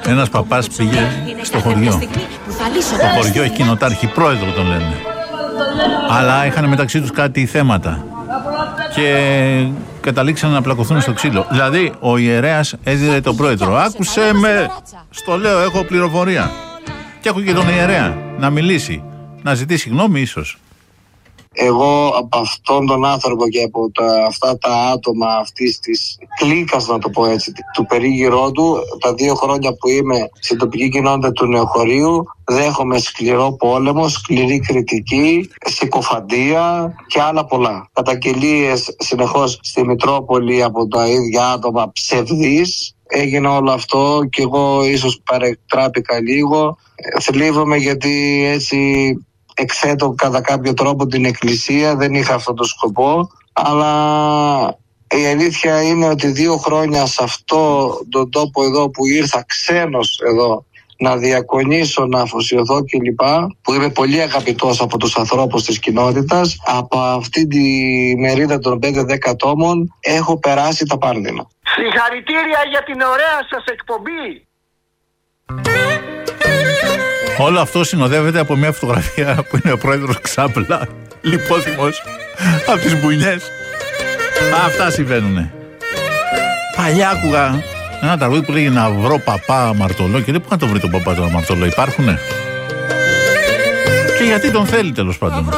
Ένας παπάς πήγε στο χωριό. Το χωριό έχει κοινοτάρχη, πρόεδρο τον λένε. Αλλά είχαν μεταξύ τους κάτι θέματα. Και καταλήξαν να πλακωθούν στο ξύλο. Δηλαδή, ο ιερέας έδιρε τον πρόεδρο. Άκουσε με! Στο λέω, έχω πληροφορία. Και έχω και τον ιερέα να μιλήσει, να ζητήσει γνώμη ίσως. Εγώ από αυτόν τον άνθρωπο και από αυτά τα άτομα αυτής της κλίκας, να το πω έτσι, του περίγυρό του, τα 2 χρόνια που είμαι στην τοπική κοινότητα του Νεοχωρίου, δέχομαι σκληρό πόλεμο, σκληρή κριτική, συκοφαντία και άλλα πολλά. Καταγγελίες συνεχώς στη Μητρόπολη από τα ίδια άτομα ψευδείς. Έγινε όλο αυτό και εγώ ίσως παρεκτράπηκα λίγο. Θλίβομαι γιατί έτσι εκθέτω κατά κάποιο τρόπο την Εκκλησία, δεν είχα αυτό το σκοπό, αλλά η αλήθεια είναι ότι 2 χρόνια σε αυτό τον τόπο εδώ που ήρθα ξένος εδώ να διακονήσω, να αφοσιωθώ κλπ, που είμαι πολύ αγαπητός από τους ανθρώπους της κοινότητας, από αυτή τη μερίδα των 5-10 ατόμων έχω περάσει τα πάρδινα. Συγχαρητήρια για την ωραία σας εκπομπή. Όλο αυτό συνοδεύεται από μια φωτογραφία που είναι ο πρόεδρος ξάπλα, λιπόθυμος από τις μπουνιές. Αυτά συμβαίνουνε. Παλιά άκουγα ένα τραγούδι που λέγει «Να βρω παπά αμαρτωλό» και δεν πού να το βρει τον παπά τον αμαρτωλό, υπάρχουνε. Και γιατί τον θέλει τέλος πάντων.